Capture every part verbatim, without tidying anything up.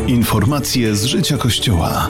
Informacje z życia Kościoła.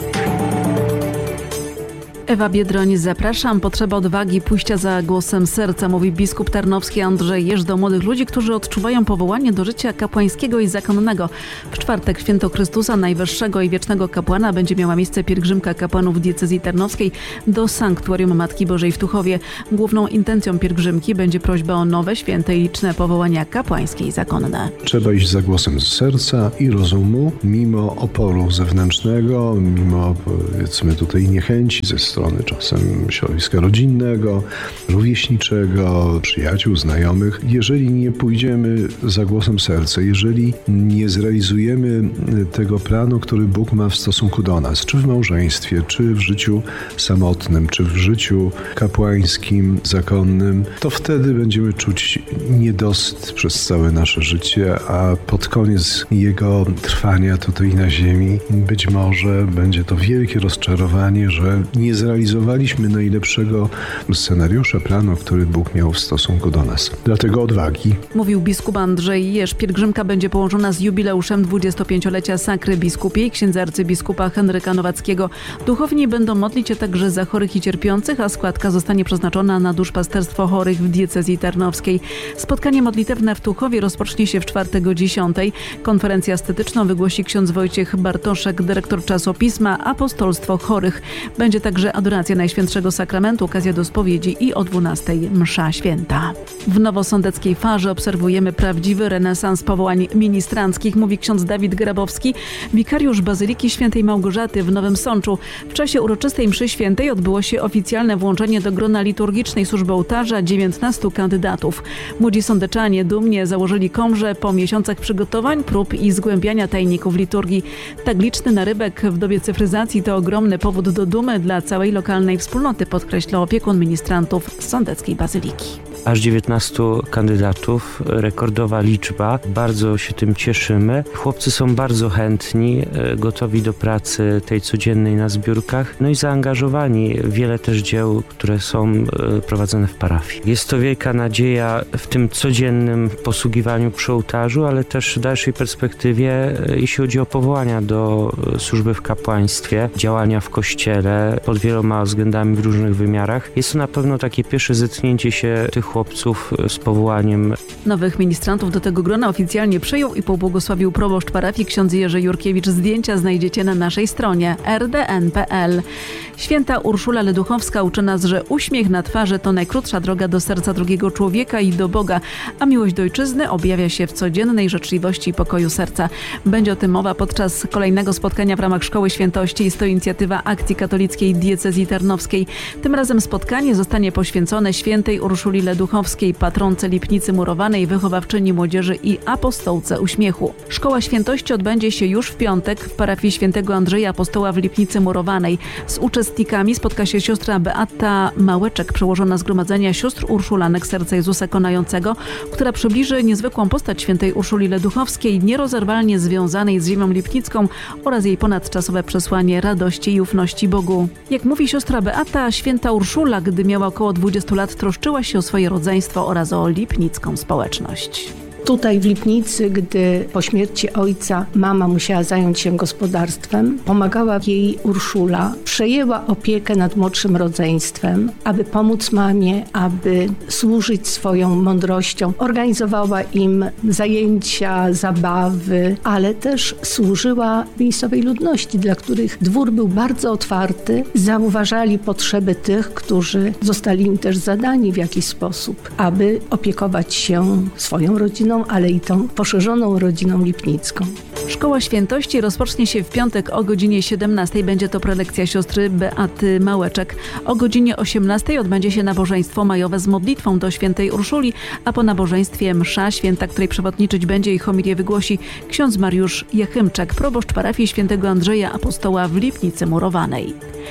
Ewa Biedroń, zapraszam. Potrzeba odwagi, pójścia za głosem serca, mówi biskup tarnowski Andrzej Jeż do młodych ludzi, którzy odczuwają powołanie do życia kapłańskiego i zakonnego. W czwartek święto Chrystusa, najwyższego i wiecznego kapłana, będzie miała miejsce pielgrzymka kapłanów diecezji tarnowskiej do sanktuarium Matki Bożej w Tuchowie. Główną intencją pielgrzymki będzie prośba o nowe, święte i liczne powołania kapłańskie i zakonne. Trzeba iść za głosem serca i rozumu, mimo oporu zewnętrznego, mimo, powiedzmy, tutaj niechęci ze strony czasem środowiska rodzinnego, rówieśniczego, przyjaciół, znajomych. Jeżeli nie pójdziemy za głosem serca, jeżeli nie zrealizujemy tego planu, który Bóg ma w stosunku do nas, czy w małżeństwie, czy w życiu samotnym, czy w życiu kapłańskim, zakonnym, to wtedy będziemy czuć niedosyt przez całe nasze życie, a pod koniec jego trwania tutaj na ziemi być może będzie to wielkie rozczarowanie, że nie zrealizowaliśmy najlepszego scenariusza, planu, który Bóg miał w stosunku do nas. Dlatego odwagi. Mówił biskup Andrzej Jeż. Pielgrzymka będzie połączona z jubileuszem dwudziestopięciolecia sakry biskupiej księdza arcybiskupa Henryka Nowackiego. Duchowni będą modlić się także za chorych i cierpiących, a składka zostanie przeznaczona na duszpasterstwo chorych w diecezji tarnowskiej. Spotkanie modlitewne w Tuchowie rozpocznie się w czwartek o dziesiątej. Konferencję estetyczną wygłosi ksiądz Wojciech Bartoszek, dyrektor czasopisma Apostolstwo Chorych. Będzie także adoracja Najświętszego Sakramentu, okazja do spowiedzi i o dwunastej msza święta. W nowosądeckiej Farze obserwujemy prawdziwy renesans powołań ministranckich, mówi ksiądz Dawid Grabowski, wikariusz Bazyliki Świętej Małgorzaty w Nowym Sączu. W czasie uroczystej mszy świętej odbyło się oficjalne włączenie do grona liturgicznej służby ołtarza dziewiętnastu kandydatów. Młodzi sądeczanie dumnie założyli komrze po miesiącach przygotowań, prób i zgłębiania tajników liturgii. Tak liczny narybek w dobie cyfryzacji to ogromny powód do dumy dla całej lokalnej wspólnoty, podkreślał opiekun ministrantów z sądeckiej bazyliki. Aż dziewiętnastu kandydatów, rekordowa liczba. Bardzo się tym cieszymy. Chłopcy są bardzo chętni, gotowi do pracy tej codziennej na zbiórkach, no i zaangażowani. Wiele też dzieł, które są prowadzone w parafii. Jest to wielka nadzieja w tym codziennym posługiwaniu przy ołtarzu, ale też w dalszej perspektywie, jeśli chodzi o powołania do służby w kapłaństwie, działania w kościele pod wieloma względami w różnych wymiarach. Jest to na pewno takie pierwsze zetknięcie się tych chłopców z powołaniem. Nowych ministrantów do tego grona oficjalnie przyjął i pobłogosławił proboszcz parafii ksiądz Jerzy Jurkiewicz. Zdjęcia znajdziecie na naszej stronie r d n kropka p l. Święta Urszula Leduchowska uczy nas, że uśmiech na twarzy to najkrótsza droga do serca drugiego człowieka i do Boga, a miłość do ojczyzny objawia się w codziennej życzliwości i pokoju serca. Będzie o tym mowa podczas kolejnego spotkania w ramach Szkoły Świętości. Jest to inicjatywa Akcji Katolickiej Diecezji Tarnowskiej. Tym razem spotkanie zostanie poświęcone świętej Urszuli Leduchowskiej, patronce Lipnicy Murowanej, wychowawczyni młodzieży i apostołce uśmiechu. Szkoła Świętości odbędzie się już w piątek w parafii świętego Andrzeja Apostoła w Lipnicy Murowanej. Z uczestnikami spotka się siostra Beata Małeczek, przełożona Zgromadzenia Sióstr Urszulanek Serca Jezusa Konającego, która przybliży niezwykłą postać świętej Urszuli Leduchowskiej, nierozerwalnie związanej z ziemią lipnicką oraz jej ponadczasowe przesłanie radości i ufności Bogu. Jak mówi siostra Beata, święta Urszula, gdy miała około dwudziestu lat, troszczyła się o swoje rodzeństwo oraz o lipnicką społeczność. Tutaj w Lipnicy, gdy po śmierci ojca mama musiała zająć się gospodarstwem, pomagała jej Urszula, przejęła opiekę nad młodszym rodzeństwem, aby pomóc mamie, aby służyć swoją mądrością. Organizowała im zajęcia, zabawy, ale też służyła miejscowej ludności, dla których dwór był bardzo otwarty. Zauważali potrzeby tych, którzy zostali im też zadani w jakiś sposób, aby opiekować się swoją rodziną, ale i tą poszerzoną rodziną lipnicką. Szkoła Świętości rozpocznie się w piątek o godzinie siedemnastej. Będzie to prelekcja siostry Beaty Małeczek. O godzinie osiemnastej odbędzie się nabożeństwo majowe z modlitwą do świętej Urszuli, a po nabożeństwie msza święta, której przewodniczyć będzie i homilię wygłosi ksiądz Mariusz Jachymczak, proboszcz parafii świętego Andrzeja Apostoła w Lipnicy Murowanej.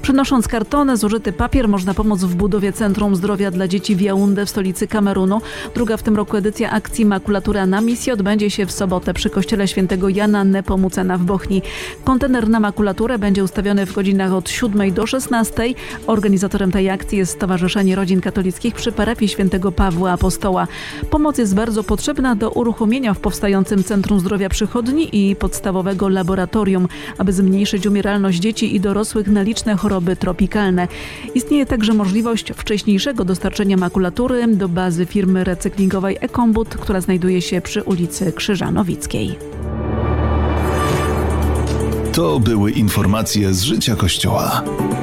Przynosząc kartony, zużyty papier można pomóc w budowie Centrum Zdrowia dla Dzieci w Jaunde w stolicy Kamerunu. Druga w tym roku edycja akcji Makulatura na misji odbędzie się w sobotę przy kościele świętego Jana Nepomucena w Bochni. Kontener na makulaturę będzie ustawiony w godzinach od siódmej do szesnastej. Organizatorem tej akcji jest Stowarzyszenie Rodzin Katolickich przy parafii świętego Pawła Apostoła. Pomoc jest bardzo potrzebna do uruchomienia w powstającym Centrum Zdrowia przychodni i podstawowego laboratorium, aby zmniejszyć umieralność dzieci i dorosłych na liczne choroby tropikalne. Istnieje także możliwość wcześniejszego dostarczenia makulatury do bazy firmy recyklingowej Ekombut, która znajduje się przy ulicy Krzyżanowickiej. To były informacje z życia Kościoła.